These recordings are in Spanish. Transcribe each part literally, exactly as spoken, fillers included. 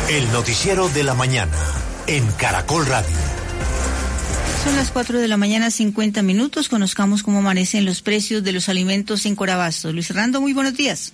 El noticiero de la mañana en Caracol Radio. Son las cuatro de la mañana, cincuenta minutos. Conozcamos cómo amanecen los precios de los alimentos en Corabastos. Luis Hernando, muy buenos días.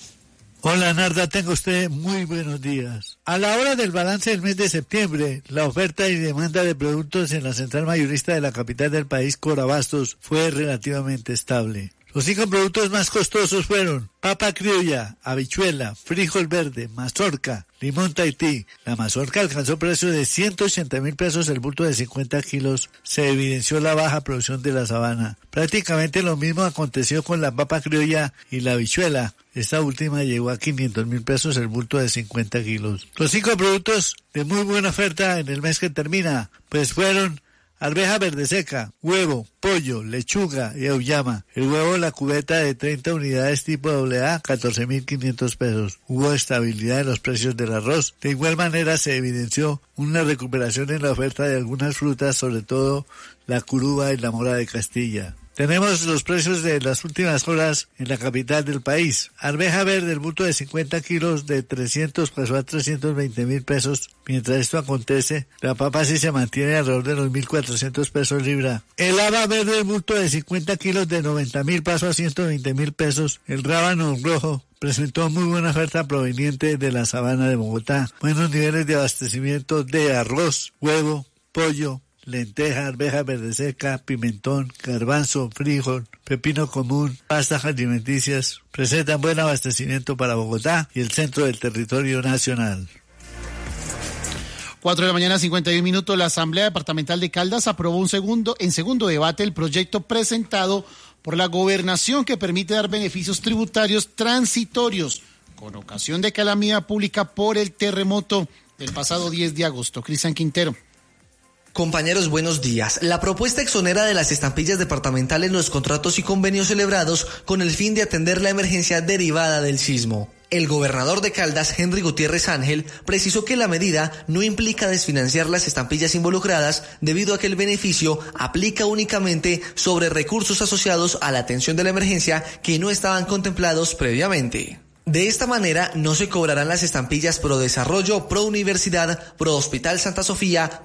Hola Narda, tenga usted muy buenos días. A la hora del balance del mes de septiembre, la oferta y demanda de productos en la central mayorista de la capital del país, Corabastos, fue relativamente estable. Los cinco productos más costosos fueron papa criolla, habichuela, frijol verde, mazorca, limón Tahití. La mazorca alcanzó precio de ciento ochenta mil pesos el bulto de cincuenta kilos. Se evidenció la baja producción de la sabana. Prácticamente lo mismo aconteció con la papa criolla y la habichuela. Esta última llegó a quinientos mil pesos el bulto de cincuenta kilos. Los cinco productos de muy buena oferta en el mes que termina, pues fueron arveja verde seca, huevo, pollo, lechuga y auyama. El huevo, la cubeta de treinta unidades tipo doble A, catorce mil quinientos pesos. Hubo estabilidad en los precios del arroz. De igual manera se evidenció una recuperación en la oferta de algunas frutas, sobre todo la curuba y la mora de Castilla. Tenemos los precios de las últimas horas en la capital del país. Arveja verde, el bulto de cincuenta kilos de trescientos pasó a trescientos veinte mil pesos. Mientras esto acontece, la papa sí se mantiene alrededor de los mil cuatrocientos pesos libra. El haba verde, el bulto de cincuenta kilos de noventa mil pasó a ciento veinte mil pesos. El rábano rojo presentó muy buena oferta proveniente de la sabana de Bogotá. Buenos niveles de abastecimiento de arroz, huevo, pollo, lenteja, arveja verde seca, pimentón, garbanzo, frijol, pepino común, pastas alimenticias. Presentan buen abastecimiento para Bogotá y el centro del territorio nacional. Cuatro de la mañana, cincuenta y un minutos. La Asamblea Departamental de Caldas aprobó un segundo, en segundo debate el proyecto presentado por la Gobernación que permite dar beneficios tributarios transitorios con ocasión de calamidad pública por el terremoto del pasado diez de agosto. Cristian Quintero. Compañeros, buenos días. La propuesta exonera de las estampillas departamentales los contratos y convenios celebrados con el fin de atender la emergencia derivada del sismo. El gobernador de Caldas, Henry Gutiérrez Ángel, precisó que la medida no implica desfinanciar las estampillas involucradas debido a que el beneficio aplica únicamente sobre recursos asociados a la atención de la emergencia que no estaban contemplados previamente. De esta manera no se cobrarán las estampillas Pro Desarrollo, Pro Universidad, Pro Hospital Santa Sofía,